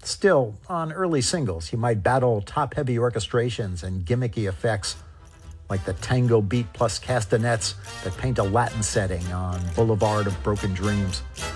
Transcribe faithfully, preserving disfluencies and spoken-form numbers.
Still, on early singles, you might battle top-heavy orchestrations and gimmicky effects like the tango beat plus castanets that paint a Latin setting on Boulevard of Broken Dreams.